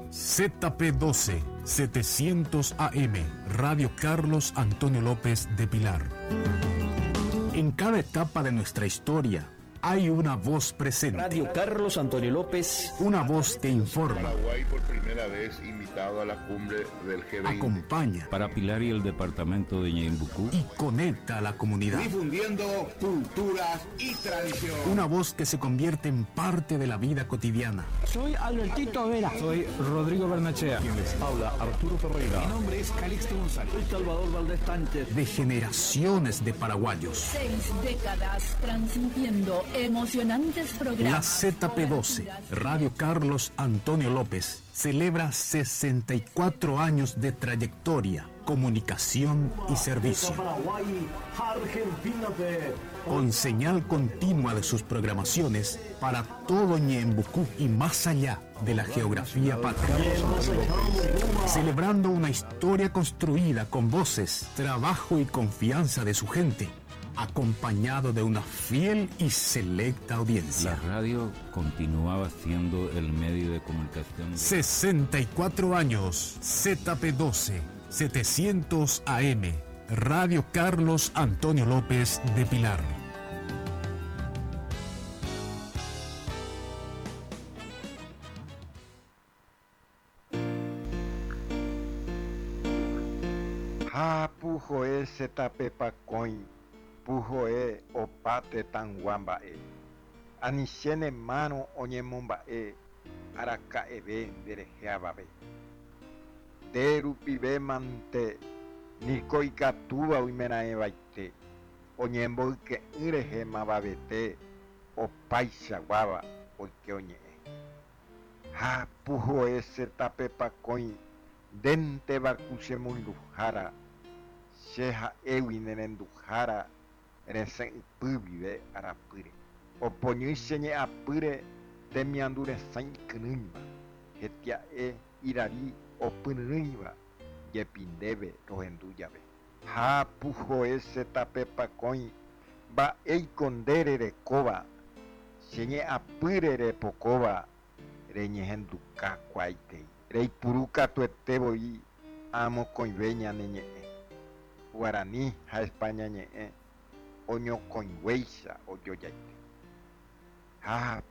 ZP12, 700 AM, Radio Carlos Antonio López de Pilar. En cada etapa de nuestra historia hay una voz presente. Radio Carlos Antonio López. Una voz que informa. Paraguay por primera vez invitado a la cumbre del G20. Acompaña. Para Pilar y el departamento de Ñeembucú. Y conecta a la comunidad. Difundiendo culturas y tradiciones. Una voz que se convierte en parte de la vida cotidiana. Soy Albertito Vera. Soy Rodrigo Bernachea. Quien les habla, Arturo Ferreira. Mi nombre es Calixto González. Soy Salvador Valdés Sánchez. De generaciones de paraguayos. 6 décadas transmitiendo emocionantes programas. La ZP12, Radio Carlos Antonio López, celebra 64 años de trayectoria, comunicación y servicio. Con señal continua de sus programaciones para todo Ñeembucú y más allá de la geografía patria. Celebrando una historia construida con voces, trabajo y confianza de su gente, acompañado de una fiel y selecta audiencia. La radio continuaba siendo el medio de comunicación. 64 años, ZP12, 700 AM, Radio Carlos Antonio López de Pilar. Pujo ZP Pacoin. Pujoe opate tanguambae. Anisiene mano oñemombae. Araka ebe derejeababe. Derupibe mante. Nikoikatuba uimenae baite. Oñembo que ireje mababete. Opaisa guaba. Oike oñe. Pujoe ZP Pacoin. Dente bakuse mundujara. Sheha ewinenendujara. Resen ipübibe arapyre. Opoñýiche apyre temiandure sãikyrỹiva. Hetia'e irari opyrỹiva jepindéve rohendu jave. Ha puhoe ZP Pacoin mba'éiko nde rerekóva. Cheñe'apýre repokóva reñehendukakuaitei. Reipurukatuetevoi amokõive ñane ñe'ẽ. Guarani ha España ñe'ẽ oñokõiguéicha ojojaite.